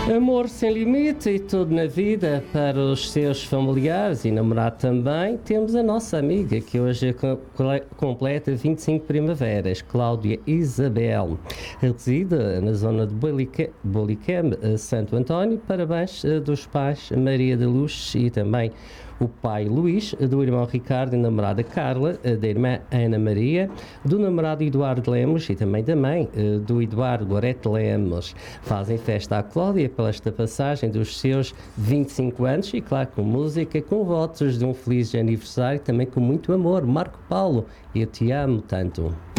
Amor sem limite e tudo na vida para os seus familiares e namorado também. Temos a nossa amiga que hoje completa 25 primaveras, Cláudia Isabel. Reside na zona de Bolicam, Santo António. Parabéns dos pais Maria da Luz e também o pai Luís, do irmão Ricardo e namorada Carla, da irmã Ana Maria, do namorado Eduardo Lemos e também da mãe do Eduardo Gorete Lemos. Fazem festa à Cláudia pela esta passagem dos seus 25 anos e, claro, com música, com votos de um feliz aniversário, também com muito amor. Marco Paulo, eu te amo tanto.